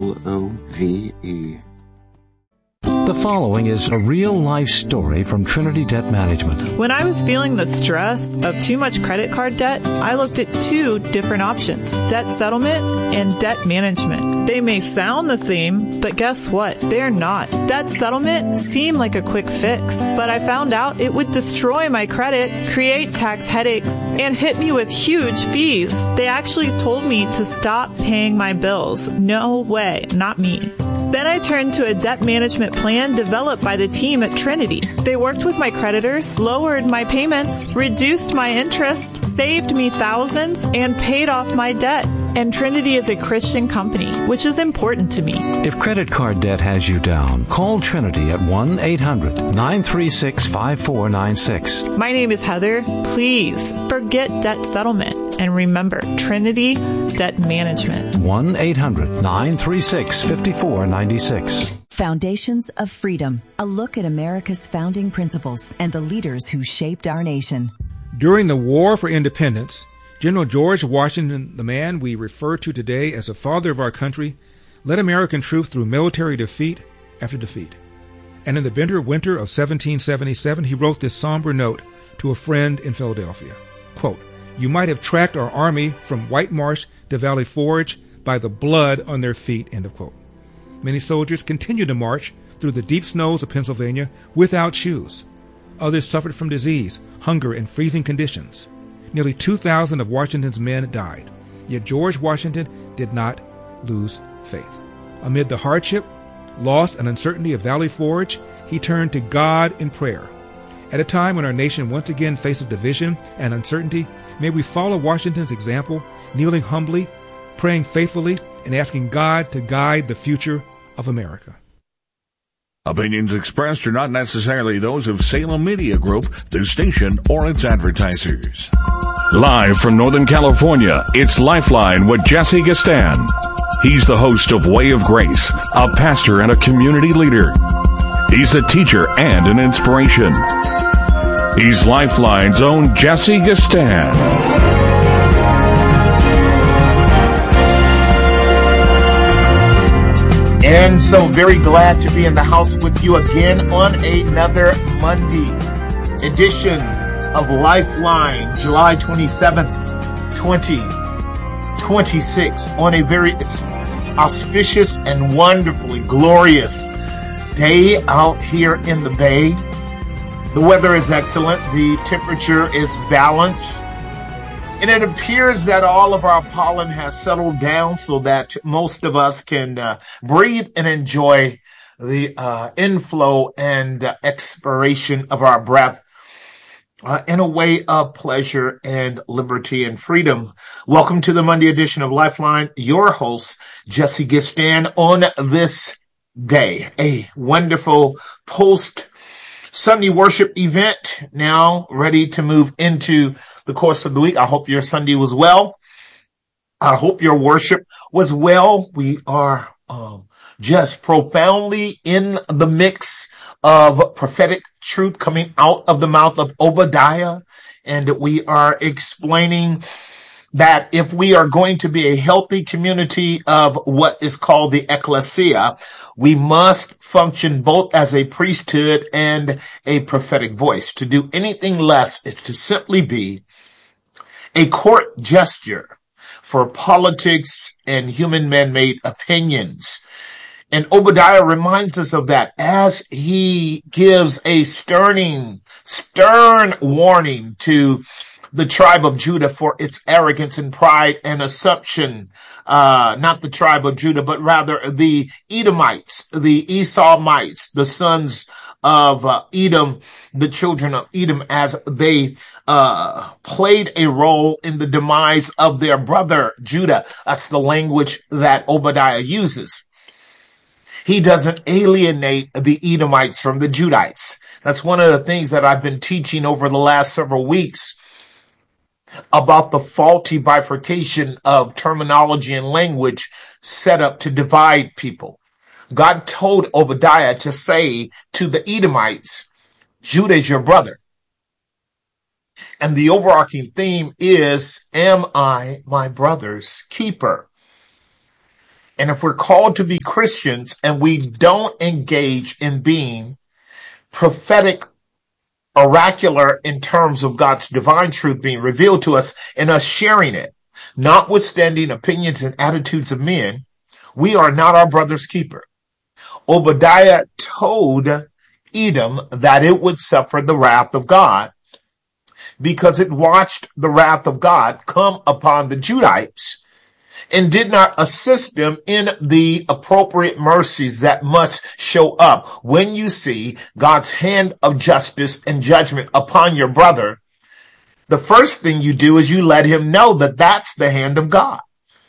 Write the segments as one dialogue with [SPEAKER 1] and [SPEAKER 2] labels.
[SPEAKER 1] The following is a real-life story from Trinity Debt Management.
[SPEAKER 2] When I was feeling the stress of too much credit card debt, I looked at two different options: debt settlement and debt management. They may sound the same, but guess what? They're not. Debt settlement seemed like a quick fix, but I found out it would destroy my credit, create tax headaches, and hit me with huge fees. They actually told me to stop paying my bills. No way, not me. Then I turned to a debt management plan developed by the team at Trinity. They worked with my creditors, lowered my payments, reduced my interest, saved me thousands, and paid off my debt. And Trinity is a Christian company, which is important to me.
[SPEAKER 1] If credit card debt has you down, call Trinity at 1-800-936-5496.
[SPEAKER 2] My name is Heather. Please forget debt settlement and remember Trinity Debt Management.
[SPEAKER 1] 1-800-936-5496.
[SPEAKER 3] Foundations of Freedom, a look at America's founding principles and the leaders who shaped our nation.
[SPEAKER 4] During the War for Independence, General George Washington, the man we refer to today as the father of our country, led American troops through military defeat after defeat. And in the bitter winter of 1777, he wrote this somber note to a friend in Philadelphia. Quote, "You might have tracked our army from White Marsh to Valley Forge by the blood on their feet," end of quote. Many soldiers continued to march through the deep snows of Pennsylvania without shoes. Others suffered from disease, hunger, and freezing conditions. Nearly 2,000 of Washington's men died, yet George Washington did not lose faith. Amid the hardship, loss, and uncertainty of Valley Forge, he turned to God in prayer. At a time when our nation once again faces division and uncertainty, may we follow Washington's example, kneeling humbly, praying faithfully, and asking God to guide the future of America.
[SPEAKER 5] Opinions expressed are not necessarily those of Salem Media Group, the station, or its advertisers.
[SPEAKER 6] Live from Northern California, it's Lifeline with Jesse Gastan. He's the host of Way of Grace, a pastor and a community leader. He's a teacher and an inspiration. He's Lifeline's own Jesse Gastan.
[SPEAKER 7] And so very glad to be in the house with you again on another Monday edition of Lifeline, July 27th, 2026, on a very auspicious and wonderfully glorious day out here in the Bay. The weather is excellent. The temperature is balanced. And it appears that all of our pollen has settled down so that most of us can breathe and enjoy the inflow and expiration of our breath in a way of pleasure and liberty and freedom. Welcome to the Monday edition of Lifeline. Your host, Jesse Gastan, on this day, a wonderful post-Sunday worship event, now ready to move into the course of the week. I hope your Sunday was well. I hope your worship was well. We are just profoundly in the mix of prophetic truth coming out of the mouth of Obadiah. And we are explaining that if we are going to be a healthy community of what is called the ecclesia, we must function both as a priesthood and a prophetic voice. To do anything less is to simply be a court gesture for politics and human man-made opinions. And Obadiah reminds us of that as he gives a stern warning to the tribe of Judah for its arrogance and pride and assumption. Not the tribe of Judah, but rather the Edomites, the Esauites, the sons of Edom, the children of Edom, as they played a role in the demise of their brother Judah. That's the language that Obadiah uses. He doesn't alienate the Edomites from the Judites. That's one of the things that I've been teaching over the last several weeks about the faulty bifurcation of terminology and language set up to divide people. God told Obadiah to say to the Edomites, Judah is your brother. And the overarching theme is, am I my brother's keeper? And if we're called to be Christians and we don't engage in being prophetic, oracular in terms of God's divine truth being revealed to us and us sharing it, notwithstanding opinions and attitudes of men, we are not our brother's keeper. Obadiah told Edom that it would suffer the wrath of God because it watched the wrath of God come upon the Judites and did not assist them in the appropriate mercies that must show up when you see God's hand of justice and judgment upon your brother. The first thing you do is you let him know that that's the hand of God.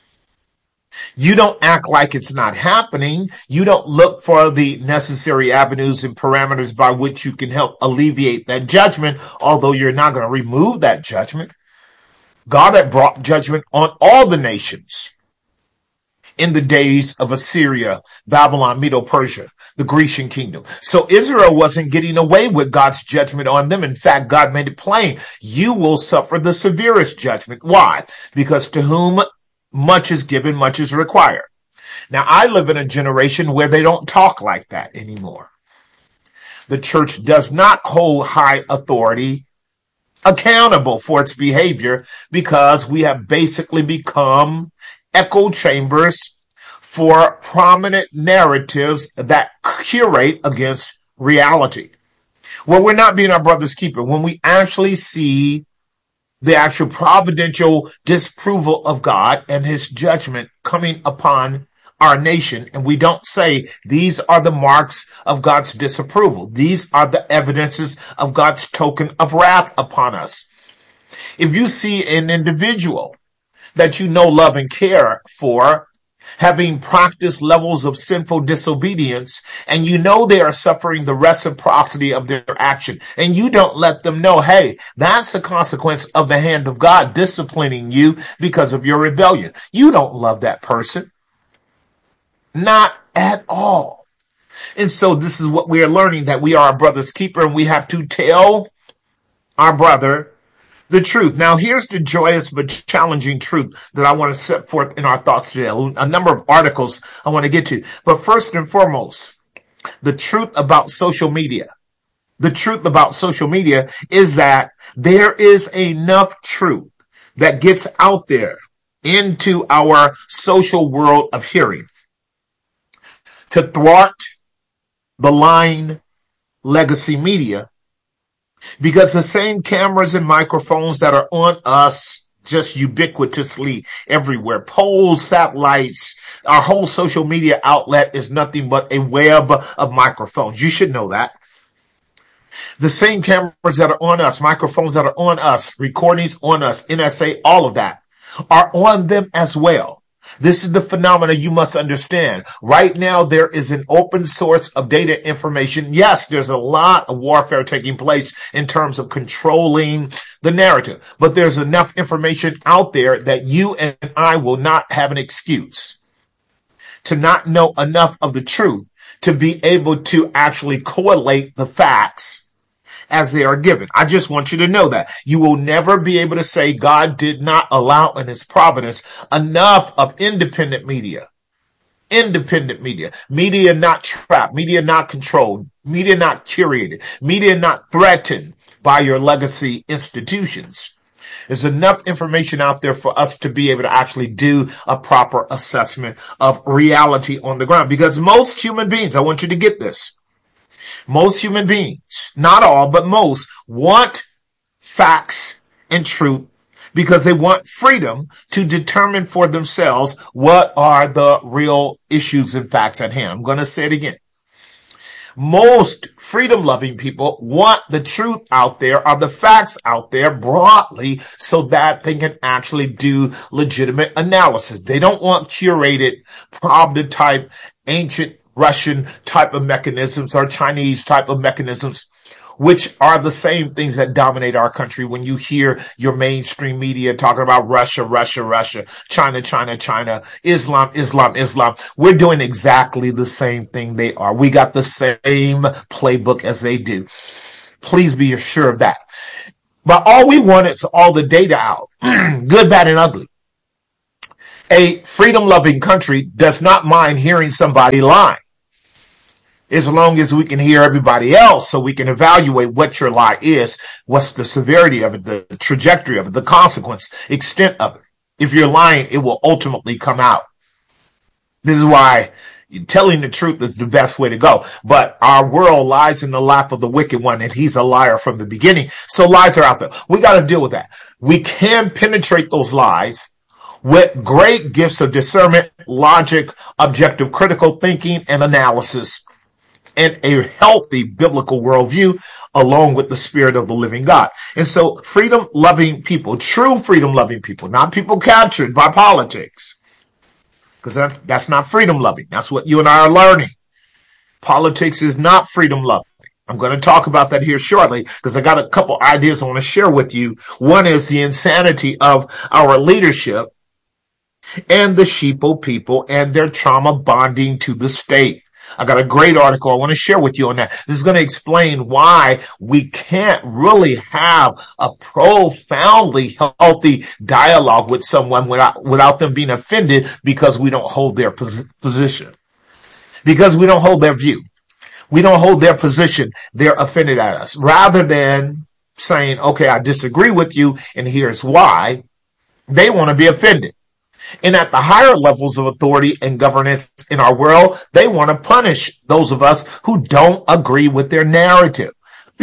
[SPEAKER 7] You don't act like it's not happening. You don't look for the necessary avenues and parameters by which you can help alleviate that judgment, although you're not going to remove that judgment. God had brought judgment on all the nations in the days of Assyria, Babylon, Medo-Persia, the Grecian kingdom. So Israel wasn't getting away with God's judgment on them. In fact, God made it plain, you will suffer the severest judgment. Why? Because to whom much is given, much is required. Now, I live in a generation where they don't talk like that anymore. The church does not hold high authority accountable for its behavior because we have basically become echo chambers for prominent narratives that curate against reality. Well, we're not being our brother's keeper when we actually see the actual providential disapproval of God and his judgment coming upon our nation. And we don't say these are the marks of God's disapproval. These are the evidences of God's token of wrath upon us. If you see an individual that you know, love, and care for, having practiced levels of sinful disobedience, and you know they are suffering the reciprocity of their action, and you don't let them know, hey, that's a consequence of the hand of God disciplining you because of your rebellion. You don't love that person. Not at all. And so this is what we are learning, that we are our brother's keeper, and we have to tell our brother the truth. Now, here's the joyous but challenging truth that I want to set forth in our thoughts today. A number of articles I want to get to. But first and foremost, the truth about social media. The truth about social media is that there is enough truth that gets out there into our social world of hearing to thwart the lying legacy media, because the same cameras and microphones that are on us just ubiquitously everywhere, poles, satellites, our whole social media outlet is nothing but a web of microphones. You should know that. The same cameras that are on us, microphones that are on us, recordings on us, NSA, all of that are on them as well. This is the phenomena you must understand. Right now, there is an open source of data information. Yes, there's a lot of warfare taking place in terms of controlling the narrative, but there's enough information out there that you and I will not have an excuse to not know enough of the truth to be able to actually correlate the facts as they are given. I just want you to know that. You will never be able to say God did not allow in his providence enough of independent media. Independent media. Media not trapped. Media not controlled. Media not curated. Media not threatened by your legacy institutions. There's enough information out there for us to be able to actually do a proper assessment of reality on the ground. Because most human beings, I want you to get this, most human beings, not all, but most, want facts and truth because they want freedom to determine for themselves what are the real issues and facts at hand. I'm going to say it again. Most freedom-loving people want the truth out there, or the facts out there broadly, so that they can actually do legitimate analysis. They don't want curated, Pravda-type, ancient Russian type of mechanisms or Chinese type of mechanisms, which are the same things that dominate our country. When you hear your mainstream media talking about Russia, Russia, Russia, China, China, China, Islam, Islam, Islam, we're doing exactly the same thing they are. We got the same playbook as they do. Please be assured of that. But all we want is all the data out, good, bad, and ugly. A freedom-loving country does not mind hearing somebody lie, as long as we can hear everybody else so we can evaluate what your lie is, what's the severity of it, the trajectory of it, the consequence, extent of it. If you're lying, it will ultimately come out. This is why telling the truth is the best way to go. But our world lies in the lap of the wicked one, and he's a liar from the beginning. So lies are out there. We got to deal with that. We can penetrate those lies with great gifts of discernment, logic, objective critical thinking, and analysis, and a healthy biblical worldview, along with the spirit of the living God. And so freedom-loving people, true freedom-loving people, not people captured by politics, because that's not freedom-loving. That's what you and I are learning. Politics is not freedom-loving. I'm going to talk about that here shortly, because I got a couple ideas I want to share with you. One is the insanity of our leadership and the sheeple people and their trauma bonding to the state. I got a great article I want to share with you on that. This is going to explain why we can't really have a profoundly healthy dialogue with someone without them being offended because we don't hold their position, because we don't hold their view. We don't hold their position. They're offended at us. Rather than saying, okay, I disagree with you and here's why, they want to be offended. And at the higher levels of authority and governance in our world, they want to punish those of us who don't agree with their narrative.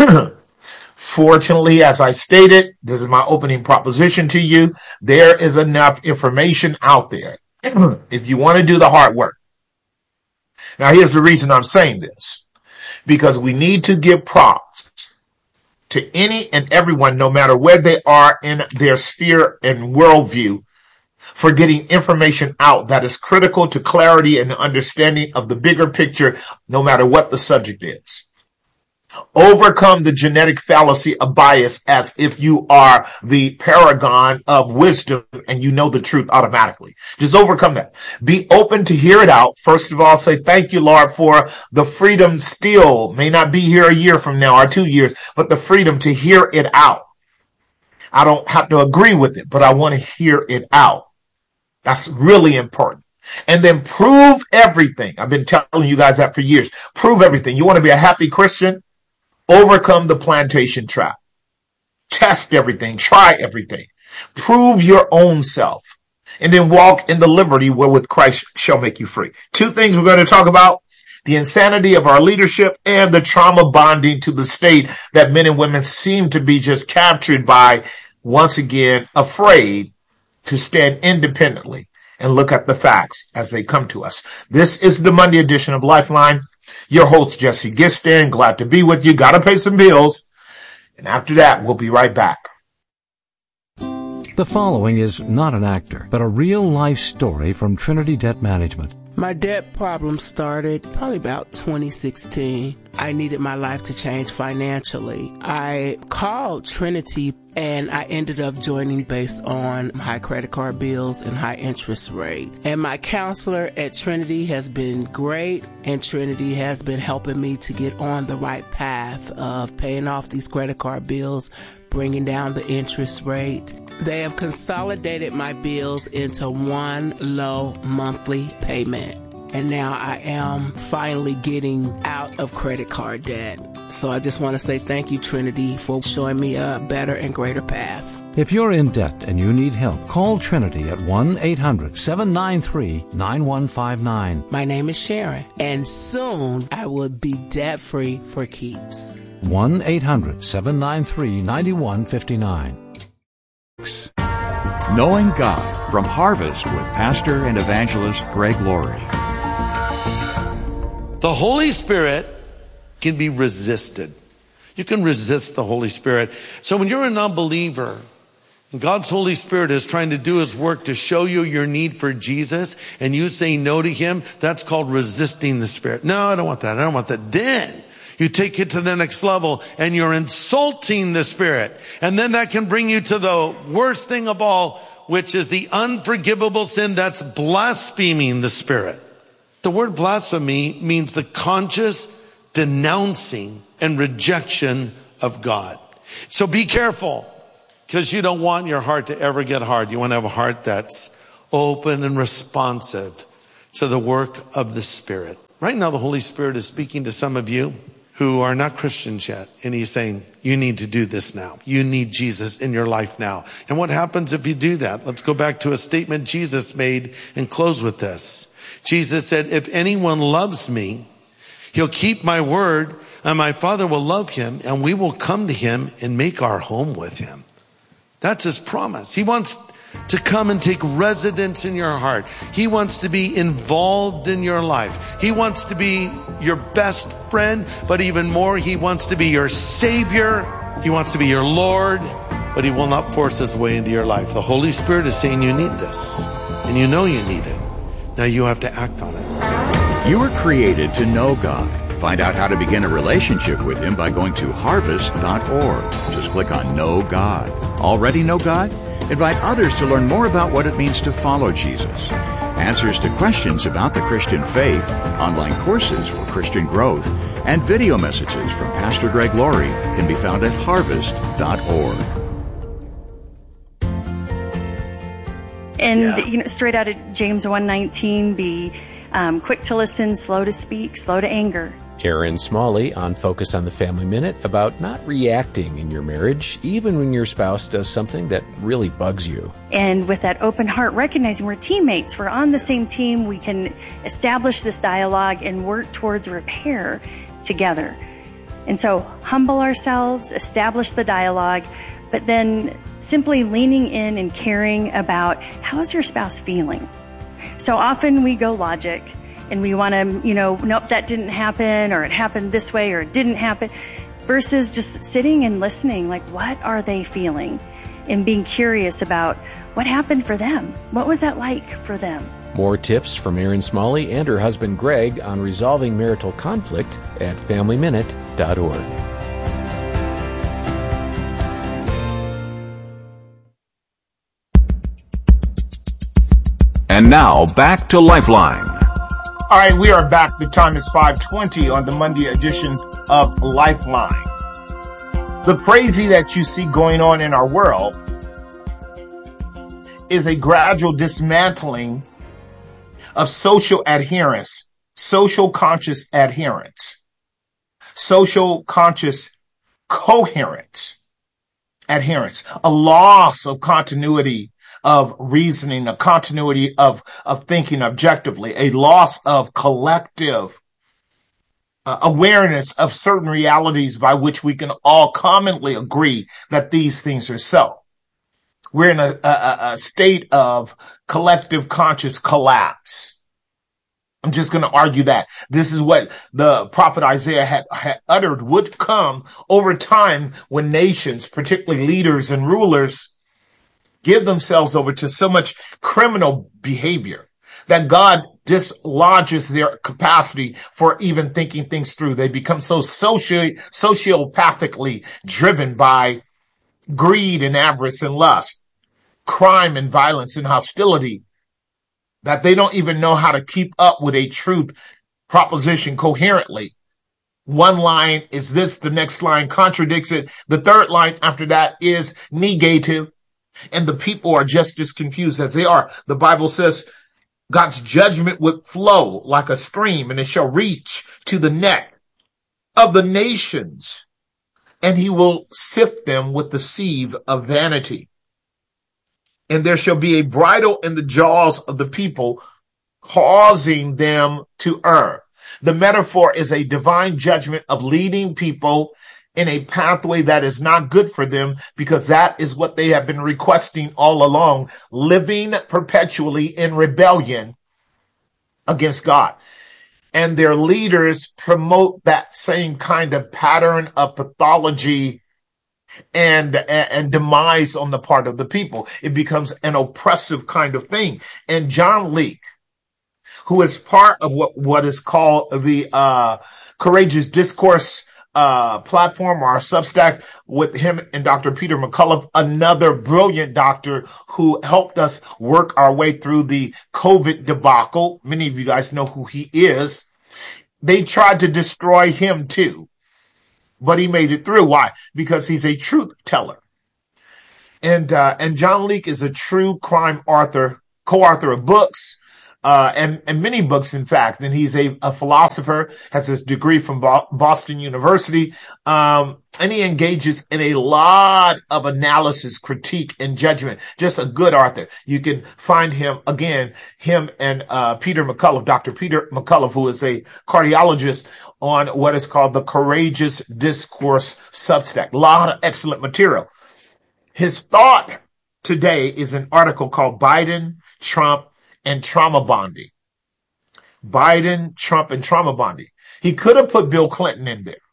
[SPEAKER 7] Fortunately, as I stated, this is my opening proposition to you, there is enough information out there if you want to do the hard work. Now, here's the reason I'm saying this. Because we need to give props to any and everyone, no matter where they are in their sphere and worldview, for getting information out that is critical to clarity and understanding of the bigger picture, no matter what the subject is. Overcome the genetic fallacy of bias as if you are the paragon of wisdom and you know the truth automatically. Just overcome that. Be open to hear it out. First of all, say thank you, Lord, for the freedom still, may not be here a year from now or 2 years, but the freedom to hear it out. I don't have to agree with it, but I want to hear it out. That's really important. And then prove everything. I've been telling you guys that for years. Prove everything. You want to be a happy Christian? Overcome the plantation trap. Test everything. Try everything. Prove your own self. And then walk in the liberty wherewith Christ shall make you free. 2 things we're going to talk about. The insanity of our leadership and the trauma bonding to the state that men and women seem to be just captured by, once again, afraid to stand independently and look at the facts as they come to us. This is the Monday edition of Lifeline. Your host, Jesse Gistan. Glad to be with you. Got to pay some bills. And after that, we'll be right back.
[SPEAKER 1] The following is not an actor, but a real-life story from Trinity Debt Management.
[SPEAKER 8] My debt problem started probably about 2016. I needed my life to change financially. I called Trinity and I ended up joining based on high credit card bills and high interest rate. And my counselor at Trinity has been great, and Trinity has been helping me to get on the right path of paying off these credit card bills, bringing down the interest rate. They have consolidated my bills into one low monthly payment. And now I am finally getting out of credit card debt. So I just want to say thank you, Trinity, for showing me a better and greater path.
[SPEAKER 1] If you're in debt and you need help, call Trinity at 1-800-793-9159.
[SPEAKER 8] My name is Sharon, and soon I will be debt-free for keeps.
[SPEAKER 1] 1-800-793-9159.
[SPEAKER 9] Knowing God from Harvest with Pastor and Evangelist Greg Laurie.
[SPEAKER 10] The Holy Spirit can be resisted. You can resist the Holy Spirit. So when you're a non-believer, and God's Holy Spirit is trying to do His work to show you your need for Jesus, and you say no to Him, that's called resisting the Spirit. No, I don't want that. I don't want that. Then you take it to the next level and you're insulting the Spirit. And then that can bring you to the worst thing of all, which is the unforgivable sin that's blaspheming the Spirit. The word blasphemy means the conscious denouncing and rejection of God. So be careful, because you don't want your heart to ever get hard. You want to have a heart that's open and responsive to the work of the Spirit. Right now, the Holy Spirit is speaking to some of you who are not Christians yet. And he's saying, you need to do this now. You need Jesus in your life now. And what happens if you do that? Let's go back to a statement Jesus made and close with this. Jesus said, if anyone loves me, he'll keep my word, and my Father will love him, and we will come to him and make our home with him. That's his promise. He wants to come and take residence in your heart. He wants to be involved in your life. He wants to be your best friend, but even more, he wants to be your Savior. He wants to be your Lord, but he will not force his way into your life. The Holy Spirit is saying you need this, and you know you need it. Now you have to act on it.
[SPEAKER 9] You were created to know God. Find out how to begin a relationship with him by going to harvest.org. Just click on Know God. Already know God? Invite others to learn more about what it means to follow Jesus. Answers to questions about the Christian faith, online courses for Christian growth, and video messages from Pastor Greg Laurie can be found at harvest.org.
[SPEAKER 11] And straight out of James 1:19, be quick to listen, slow to speak, slow to anger.
[SPEAKER 12] Aaron Smalley on Focus on the Family Minute about not reacting in your marriage, even when your spouse does something that really bugs you.
[SPEAKER 11] And with that open heart, recognizing we're teammates, we're on the same team, we can establish this dialogue and work towards repair together. And so humble ourselves, establish the dialogue, but then simply leaning in and caring about how is your spouse feeling. So often we go logic. And we want to, nope, that didn't happen, or it happened this way, or it didn't happen, versus just sitting and listening, like, what are they feeling? And being curious about what happened for them. What was that like for them?
[SPEAKER 12] More tips from Aaron Smalley and her husband Greg on resolving marital conflict at FamilyMinute.org.
[SPEAKER 6] And now, back to Lifeline.
[SPEAKER 7] All right, we are back. The time is 5:20 on the Monday edition of Lifeline. The crazy that you see going on in our world is a gradual dismantling of social adherence, social conscious adherence, social conscious coherence, adherence, a loss of continuity of reasoning, a continuity of thinking objectively, a loss of collective awareness of certain realities by which we can all commonly agree that these things are so. We're in a state of collective conscious collapse. I'm just going to argue that. This is what the prophet Isaiah had uttered would come over time when nations, particularly leaders and rulers, give themselves over to so much criminal behavior that God dislodges their capacity for even thinking things through. They become so sociopathically driven by greed and avarice and lust, crime and violence and hostility, that they don't even know how to keep up with a truth proposition coherently. One line is this, the next line contradicts it. The third line after that is negative. And the people are just as confused as they are. The Bible says God's judgment would flow like a stream, and it shall reach to the neck of the nations, and he will sift them with the sieve of vanity. And there shall be a bridle in the jaws of the people, causing them to err. The metaphor is a divine judgment of leading people in a pathway that is not good for them, because that is what they have been requesting all along, living perpetually in rebellion against God. And their leaders promote that same kind of pattern of pathology and demise on the part of the people. It becomes an oppressive kind of thing. And John Leake, who is part of what is called the Courageous Discourse platform, or our Substack, with him and Dr. Peter McCullough, another brilliant doctor who helped us work our way through the COVID debacle. Many of you guys know who he is. They tried to destroy him too, but he made it through. Why? Because he's a truth teller. And John Leake is a true crime author co-author of books, and many books, in fact. And he's a philosopher, has his degree from Boston University. And he engages in a lot of analysis, critique, and judgment. Just a good author. You can find him, again, him and Peter McCullough, Dr. Peter McCullough, who is a cardiologist, on what is called the Courageous Discourse Substack. A lot of excellent material. His thought today is an article called Biden, Trump, and Trauma Bonding. Biden, Trump, and Trauma Bonding. He could have put Bill Clinton in there.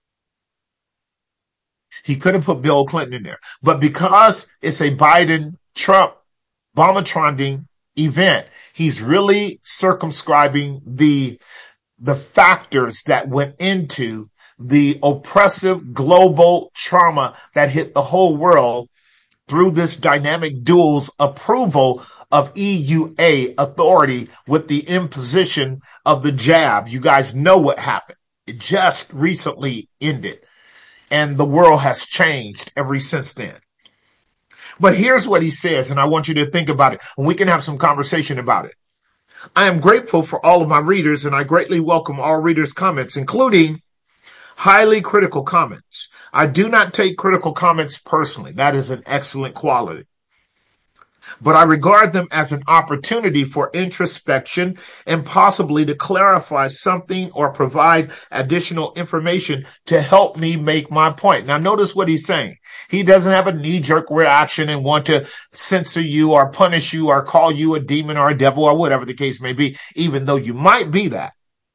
[SPEAKER 7] But because it's a Biden, Trump, Bomatron event, he's really circumscribing the factors that went into the oppressive global trauma that hit the whole world through this dynamic dual's approval of EUA authority with the imposition of the jab. You guys know what happened. It just recently ended, and the world has changed ever since then. But here's what he says, and I want you to think about it, and we can have some conversation about it. I am grateful for all of my readers, and I greatly welcome all readers' comments, including highly critical comments. I do not take critical comments personally. That is an excellent quality. But I regard them as an opportunity for introspection and possibly to clarify something or provide additional information to help me make my point. Now, notice what he's saying. He doesn't have a knee-jerk reaction and want to censor you or punish you or call you a demon or a devil or whatever the case may be, even though you might be that.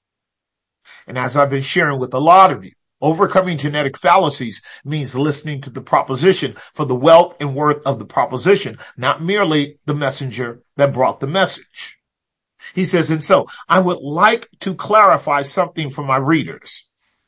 [SPEAKER 7] And as I've been sharing with a lot of you, overcoming genetic fallacies means listening to the proposition for the wealth and worth of the proposition, not merely the messenger that brought the message. He says, and so I would like to clarify something for my readers.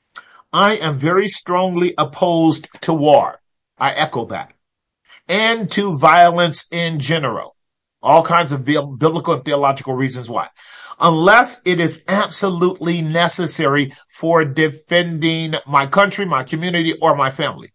[SPEAKER 7] I am very strongly opposed to war. I echo that. And to violence in general. All kinds of biblical and theological reasons why. Unless it is absolutely necessary for defending my country, my community, or my family.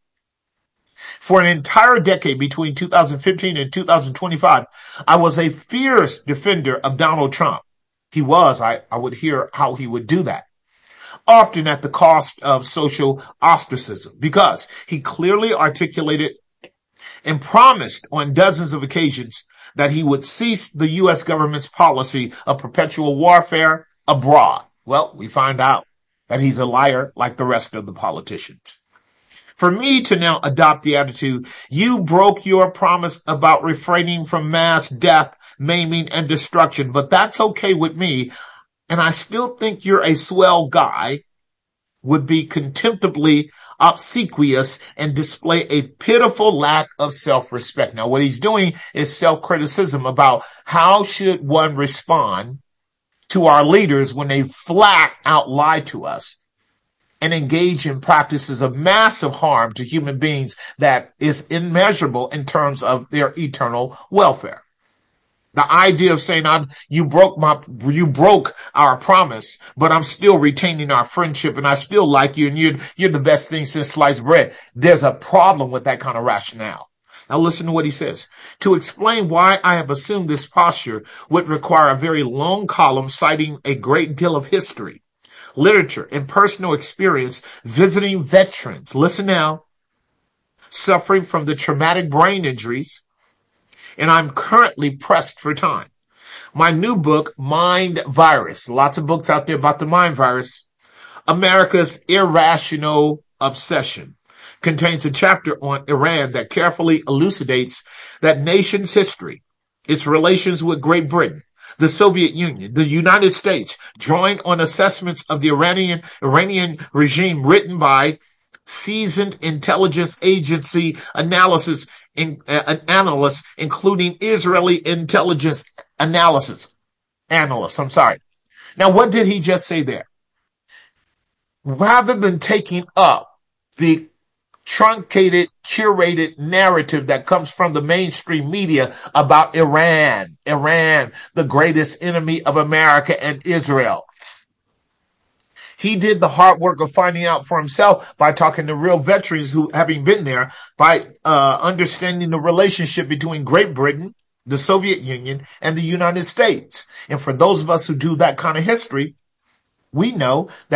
[SPEAKER 7] For an entire decade between 2015 and 2025, I was a fierce defender of Donald Trump. He was. I would hear how he would do that. Often at the cost of social ostracism, because he clearly articulated and promised on dozens of occasions that he would cease the U.S. government's policy of perpetual warfare abroad. Well, we find out that he's a liar like the rest of the politicians. For me to now adopt the attitude, you broke your promise about refraining from mass death, maiming, and destruction, but that's okay with me, and I still think you're a swell guy, would be contemptibly obsequious and display a pitiful lack of self-respect. Now, what he's doing is self-criticism about how should one respond to our leaders when they flat out lie to us and engage in practices of massive harm to human beings that is immeasurable in terms of their eternal welfare. The idea of saying, you broke our promise, but I'm still retaining our friendship and I still like you and you're the best thing since sliced bread. There's a problem with that kind of rationale. Now listen to what he says. To explain why I have assumed this posture would require a very long column citing a great deal of history, literature, and personal experience visiting veterans. Listen now. Suffering from the traumatic brain injuries, and I'm currently pressed for time. My new book, Mind Virus, lots of books out there about the mind virus, America's Irrational Obsession, contains a chapter on Iran that carefully elucidates that nation's history, its relations with Great Britain, the Soviet Union, the United States, drawing on assessments of the Iranian regime written by seasoned intelligence agency analysts, including Israeli intelligence analysts. Now, what did he just say there? Rather than taking up the truncated, curated narrative that comes from the mainstream media about Iran, the greatest enemy of America and Israel, he did the hard work of finding out for himself by talking to real veterans who, having been there, by understanding the relationship between Great Britain, the Soviet Union, and the United States. And for those of us who do that kind of history, we know that